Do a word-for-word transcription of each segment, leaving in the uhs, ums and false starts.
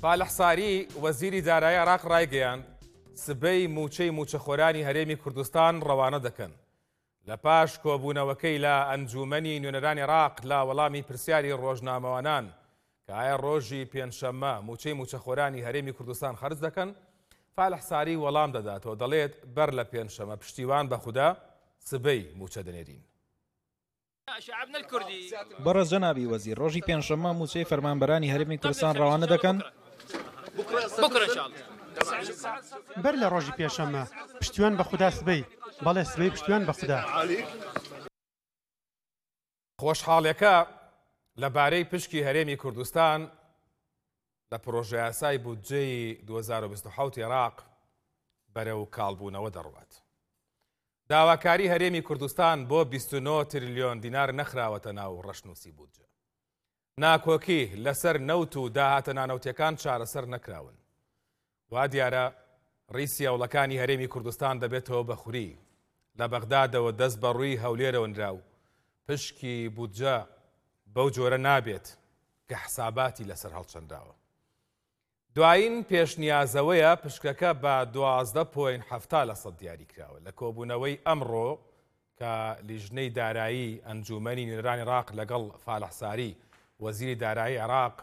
پالەحساری وەزیری دارایی عێراق ڕایگەیاند سبەی موچەی موچەخۆرانی هەرێمی کوردستان ڕەوانە دەکەن. لە پاش کۆبوونەوەکەی لە ئەنجومەنی نوێنەرانی عێراق لە وەڵامی پرسیاری ڕۆژنامەوانان کە ئایا ڕۆژی پێنجشەممە موچەی موچەخۆرانی هەرێمی کوردستان خەرج دەکەن، پالەحساری وەڵام دەداتەوە، دەڵێت بەر لە پێنجشەممە پشتیوان بە خودا سبەی موچە دەنێرین. بەڕێز جەنابی وەزیر، ڕۆژی پێنجشەممە موچەی فەرمانبەرانی هەرێمی کوردستان ڕەوانە دەکەن. بەر لە ڕۆژی پێنجشەممە پشتیوان بە خودا سبەی، بەڵێ سبەی پشتیوان بە خودا. خۆشحاڵیەکە لەبارەی پشکی هەرێمی کوردستان لە پرۆژە یاسای بودجەی دوو هەزار و بیست و حەوت عێراق بەرەو کاڵبوونەوە دەڕوات. داواکاری هەرێمی کوردستان بۆ بیست و نۆ تریلیۆن دینار نەخراوەتە ناو ڕەشنووسی بودجە. ناکۆکی لەسەر نەوت و داهاتە نانەوتیەکان چارەسەر نەکراون. وا دیارە ڕیسی هەوڵەکانی هەرێمی کوردستان دەبێتەوە بەخوری. لە بەغدادەوە دەست بە ڕووی هەولێرەوە نراو پشکی بودجە بەو جۆرە نابێت کە حساباتی لەسەر هەڵچەنداوە. دوایین پێشنیازەوەیە پشکەکە بە دوازدە پۆین هەفتا لە سەد دیاری کراوە لە کۆبوونەوەی ئەمڕۆ کە لیژنەی دارایی ئەنجومەنی نوێنەرانی عێراق لەگەڵ پالەحساری وەزیری دارایی عێراق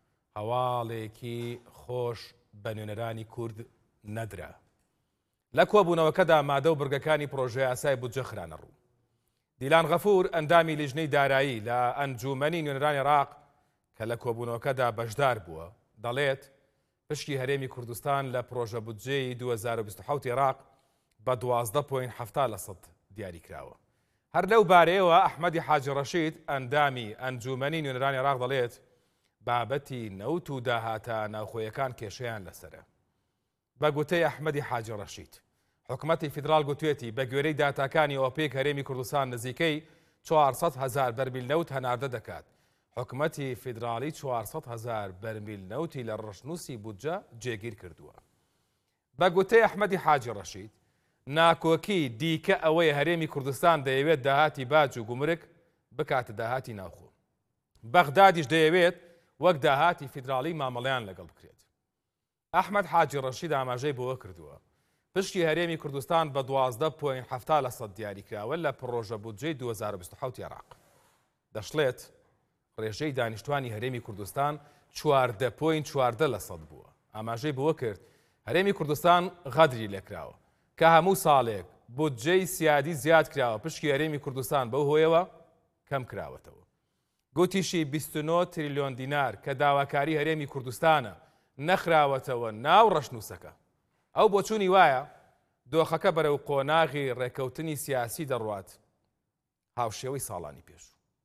هەواڵێکی خۆش بە نوێنەرانی کورد نەدرا. لە کۆبوونەوەکەدا مادە و بڕگەکانی پرۆژە یاسای بودجە خرانە ڕوو. دیلان غەفور ئەندامی لیژنەی دارایی لە ئەنجومەنی نوێنەرانی عێراق کە لە کۆبوونەوەکەدا بەشدار بووە دەڵێت پشکی هەرێمی کوردستان لە پرۆژە بودجەی دوو هەزار و بیست و حەوت عێراق بە دوازدە پۆین هەفتا لە سەد دیاری کراوە. هەر لەو بارەیەوە ئەحمەدی حاجی ڕەشید ئەندامی ئەنجومەنی نوێنەرانی عێراق دەڵێت بابەتی نەوت و داهاتە ناوخۆیەکان کێشەیان لەسرە. بە گوتەی ئەحمەدی حاجی ڕەشید، حکوومەتی فیدراڵ گوتوێتی بە گوێرەی داتاکانی ئۆپێک هەرێمی کوردستان نزیکەی چوارسەد هەزار بەرمیل نەوت هەناردە دەکات. حکوومەتی فیدراڵی چوارسەد هەزار بەرمیل نەوتی لە ڕەشنووسی بودجە جێگیر کردووە. بە گوتەی ئەحمەدی حاجی ڕەشید، ناکۆکی دیکە ئەوەی هەرێمی کوردستان دەیەوێت داهاتی باج و گومرگ بکاتە داهاتی ناوخۆ. بەغدادیش دەیەوێت وەک داهاتی فیدراڵی مامەڵەیان لەگەڵ بکرێت. ئەحمەد حاجی ڕەشید ئاماژەی بۆوە کردووە پشکی هەرێمی کوردستان بە دوازدە پۆین هەفتا لە سەد دیاری کراوە لە پرۆژە بودجەی دوو هەزار و بیست و حەوت عێراق. دەشڵێت ڕێژەی دانیشتوانی هەرێمی کوردستان چواردە پۆین چواردە لە سەد بووە. ئاماژەی بۆوە کرد هەرێمی کوردستان غەدری لێکراوە کە هەموو ساڵێک بودجەی سیادی زیاد کراوە، پشکی هەرێمی کوردستان بەو هۆیەوە کەم کراوەتەوە. گوتیشی بیست و نۆ تریلیۆن دینار کە داواکاری هەرێمی کوردستانە نەخراوەتەوە ناو ڕەشنووسەکە. ئەو بۆچوونی وایە دۆخەکە بەرەو قۆناغی ڕێکەوتنی سیاسی دەڕوات هاوشێوەی ساڵانی پێش.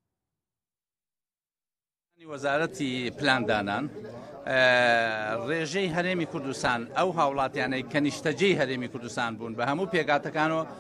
وەزارەتی پلاندانان ڕێژەی هەرێمی کوردستان ئەو هاوڵاتیانەی کە نیشتەجێی هەرێمی کوردستان بوون بە هەموو پێگاتەکانەوە